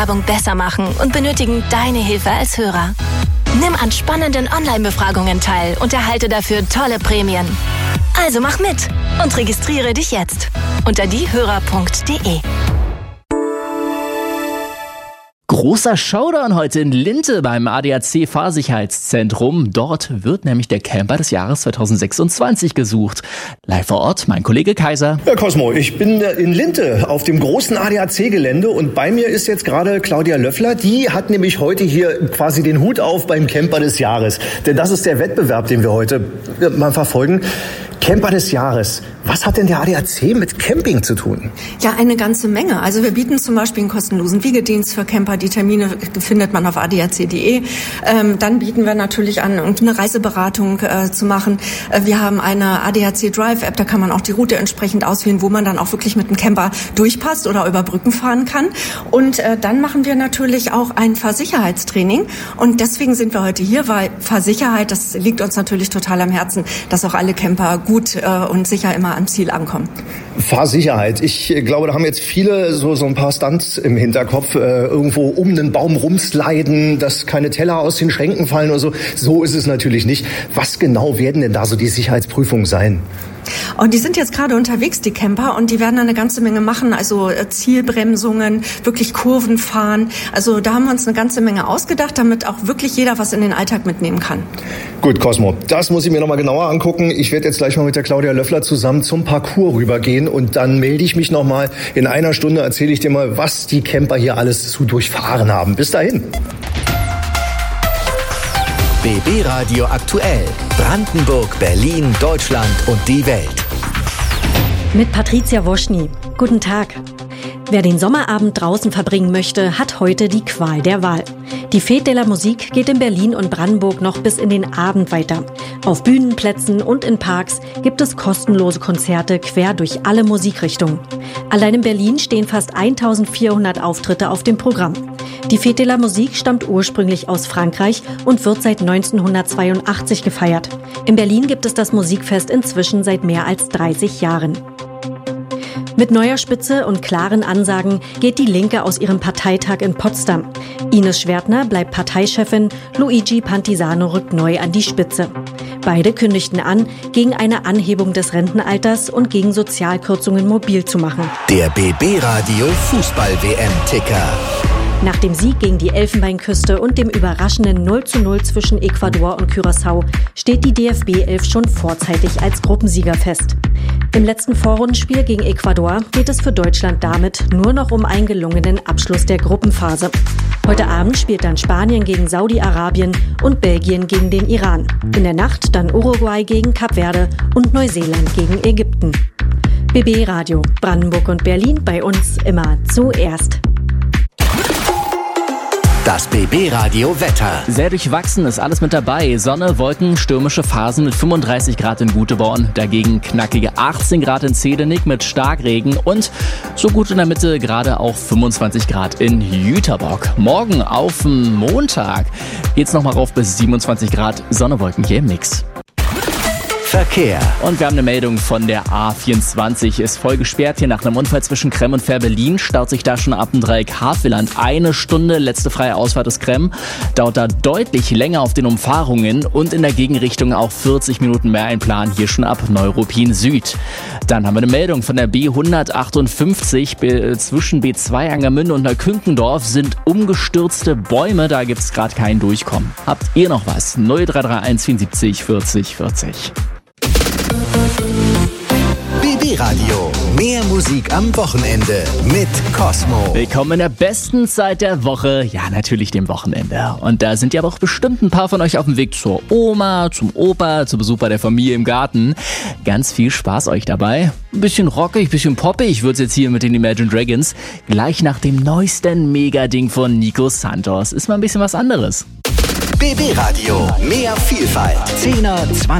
Werbung besser machen und benötigen deine Hilfe als Hörer. Nimm an spannenden Online-Befragungen teil und erhalte dafür tolle Prämien. Also mach mit und registriere dich jetzt unter diehörer.de. Großer Showdown heute in Linte beim ADAC Fahrsicherheitszentrum. Dort wird nämlich der Camper des Jahres 2026 gesucht. Live vor Ort, mein Kollege Kaiser. Ja, Cosmo, ich bin in Linte auf dem großen ADAC-Gelände und bei mir ist jetzt gerade Claudia Löffler. Die hat nämlich heute hier quasi den Hut auf beim Camper des Jahres. Denn das ist der Wettbewerb, den wir heute mal verfolgen. Camper des Jahres. Was hat denn der ADAC mit Camping zu tun? Ja, eine ganze Menge. Also wir bieten zum Beispiel einen kostenlosen Wiegedienst für Camper. Die Termine findet man auf adac.de. Dann bieten wir natürlich an, eine Reiseberatung zu machen. Wir haben eine ADAC Drive App, da kann man auch die Route entsprechend auswählen, wo man dann auch wirklich mit dem Camper durchpasst oder über Brücken fahren kann. Und dann machen wir natürlich auch ein Fahrsicherheitstraining. Und deswegen sind wir heute hier, weil Fahrsicherheit, das liegt uns natürlich total am Herzen, dass auch alle Camper gut und sicher immer am Ziel ankommen. Fahrsicherheit. Ich glaube, da haben jetzt viele so ein paar Stunts im Hinterkopf. Irgendwo um einen Baum rumsliden, dass keine Teller aus den Schränken fallen oder so. So ist es natürlich nicht. Was genau werden denn da so die Sicherheitsprüfungen sein? Und die sind jetzt gerade unterwegs, die Camper, und die werden eine ganze Menge machen, also Zielbremsungen, wirklich Kurven fahren. Also da haben wir uns eine ganze Menge ausgedacht, damit auch wirklich jeder was in den Alltag mitnehmen kann. Gut, Cosmo, das muss ich mir nochmal genauer angucken. Ich werde jetzt gleich mal mit der Claudia Löffler zusammen zum Parcours rübergehen und dann melde ich mich nochmal. In einer Stunde erzähle ich dir mal, was die Camper hier alles zu durchfahren haben. Bis dahin. BB Radio aktuell. Brandenburg, Berlin, Deutschland und die Welt. Mit Patricia Woschny. Guten Tag. Wer den Sommerabend draußen verbringen möchte, hat heute die Qual der Wahl. Die Fête de la Musique geht in Berlin und Brandenburg noch bis in den Abend weiter. Auf Bühnenplätzen und in Parks gibt es kostenlose Konzerte quer durch alle Musikrichtungen. Allein in Berlin stehen fast 1400 Auftritte auf dem Programm. Die Fête de la Musique stammt ursprünglich aus Frankreich und wird seit 1982 gefeiert. In Berlin gibt es das Musikfest inzwischen seit mehr als 30 Jahren. Mit neuer Spitze und klaren Ansagen geht die Linke aus ihrem Parteitag in Potsdam. Ines Schwertner bleibt Parteichefin, Luigi Pantisano rückt neu an die Spitze. Beide kündigten an, gegen eine Anhebung des Rentenalters und gegen Sozialkürzungen mobil zu machen. Der BB Radio Fußball-WM-Ticker. Nach dem Sieg gegen die Elfenbeinküste und dem überraschenden 0:0 zwischen Ecuador und Curaçao steht die DFB 11 schon vorzeitig als Gruppensieger fest. Im letzten Vorrundenspiel gegen Ecuador geht es für Deutschland damit nur noch um einen gelungenen Abschluss der Gruppenphase. Heute Abend spielt dann Spanien gegen Saudi-Arabien und Belgien gegen den Iran. In der Nacht dann Uruguay gegen Kap Verde und Neuseeland gegen Ägypten. BB Radio, Brandenburg und Berlin, bei uns immer zuerst. Das BB Radio Wetter. Sehr durchwachsen ist alles mit dabei. Sonne, Wolken, stürmische Phasen mit 35 Grad in Guteborn. Dagegen knackige 18 Grad in Zedenik mit Starkregen und so gut in der Mitte gerade auch 25 Grad in Jüterbock. Morgen auf den Montag geht's nochmal rauf bis 27 Grad. Sonne, Wolken hier im Mix. Verkehr. Und wir haben eine Meldung von der A24. Ist voll gesperrt hier nach einem Unfall zwischen Krem und Fähr-Berlin. Staut sich da schon ab dem Dreieck Havelland. Eine Stunde, letzte freie Ausfahrt ist Krem. Dauert da deutlich länger auf den Umfahrungen und in der Gegenrichtung auch 40 Minuten mehr einplanen. Hier schon ab Neuruppin Süd. Dann haben wir eine Meldung von der B158 zwischen B2 Angermünde und Neukünkendorf sind umgestürzte Bäume. Da gibt's gerade kein Durchkommen. Habt ihr noch was? 0331 74 40 40. BB Radio. Mehr Musik am Wochenende mit Cosmo. Willkommen in der besten Zeit der Woche. Ja, natürlich dem Wochenende. Und da sind ja aber auch bestimmt ein paar von euch auf dem Weg zur Oma, zum Opa, zu Besuch bei der Familie im Garten. Ganz viel Spaß euch dabei. Ein bisschen rockig, ein bisschen poppig wird's jetzt hier mit den Imagine Dragons. Gleich nach dem neuesten Mega-Ding von Nico Santos. Ist mal ein bisschen was anderes. BB Radio. Mehr Vielfalt. 10er, 20